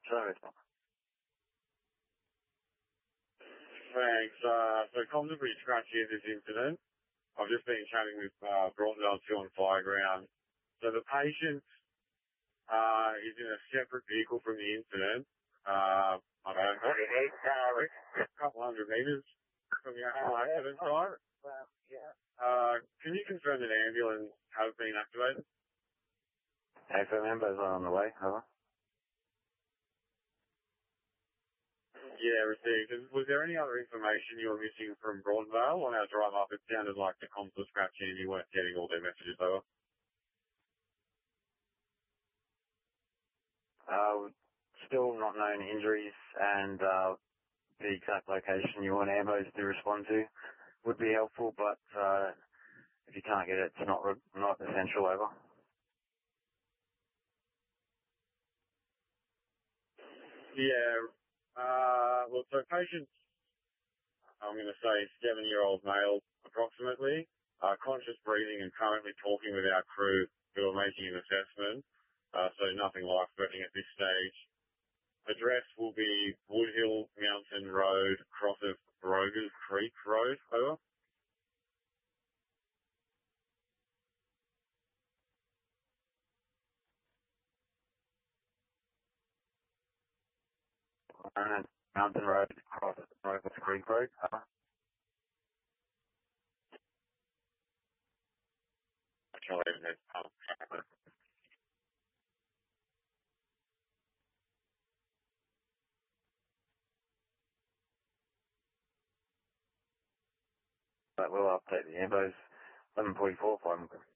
Service. Thanks. So comms are pretty scratchy at this incident. I've just been chatting with Bronzeville 2 on Fireground. So the patient is in a separate vehicle from the incident. I don't know, a couple hundred meters from your Evans site. Well, yeah. Can you confirm that ambulance has been activated? AFO members are on the way, over. Yeah, received. And was there any other information you were missing from Bronzeville on our drive up? It sounded like the comms were scratchy and you weren't getting all their messages over. Still not known injuries, and the exact location you want ambos to respond to would be helpful, but if you can't get it, it's not essential, over. Yeah. Well, so patients, I'm going to say 7-year-old male, approximately, conscious breathing and currently talking with our crew who are making an assessment. So nothing life-threatening at this stage. Address will be Woodhill Mountain Road, cross of Rogers Creek Road, over. Mountain Road, cross Rogers Creek Road, over. But we'll update the ambos. 11:44, 5.